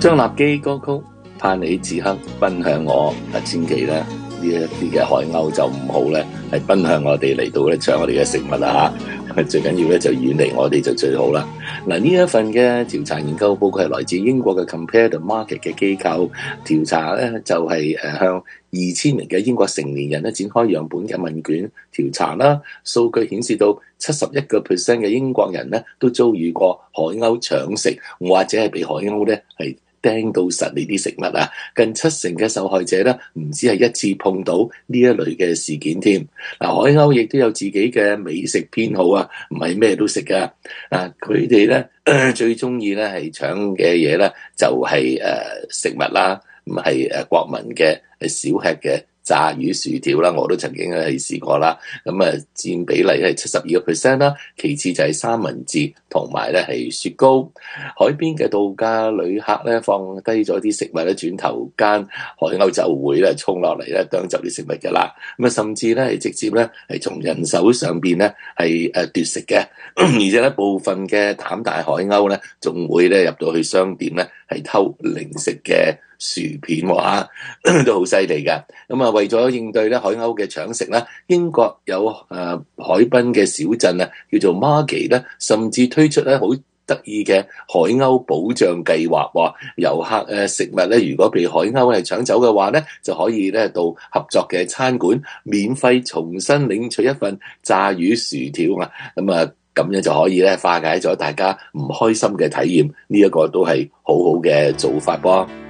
張立基歌曲《盼你此刻奔向我》，千祈咧呢一啲嘅海鷗就唔好咧係奔向我哋嚟到咧搶我哋嘅食物啊嚇！最緊要咧就遠離我哋就最好啦。嗱，呢一份嘅調查研究報告係來自英國嘅 Compare the Market 嘅機構調查咧，就係向2000名嘅英國成年人咧展開樣本嘅問卷調查啦。數據顯示到71% 嘅英國人咧都遭遇過海鷗搶食，或者係被海鷗咧係釘到實呢啲食物啊！近70%嘅受害者咧，唔止係一次碰到呢一類嘅事件添。嗱，海鷗亦都有自己嘅美食偏好啊，唔係咩都食噶。啊，佢哋咧最中意咧係搶嘅嘢咧，就係食物啦，唔係國民嘅小吃嘅炸魚薯條啦，我都曾經係試過啦。咁佔比例係72% 啦，其次就係三文治同埋咧係雪糕。海邊嘅度假旅客咧放低咗啲食物咧，轉頭間海鷗就會咧衝落嚟咧啄走啲食物㗎啦。咁甚至咧係直接咧係從人手上邊咧係奪食嘅，而且咧部分嘅膽大海鷗咧仲會咧入到去商店咧係偷零食嘅薯片喎，都好犀利㗎。咁為咗應對咧海鷗嘅搶食咧，英國有海濱嘅小鎮啊，叫做 Margate 咧，甚至推出咧好得意嘅海鷗保障計劃喎。遊客食物咧，如果被海鷗係搶走嘅話咧，就可以咧到合作嘅餐館免費重新領取一份炸魚薯條啊。咁樣就可以咧化解咗大家唔開心嘅體驗，呢一個都係好好嘅做法噃。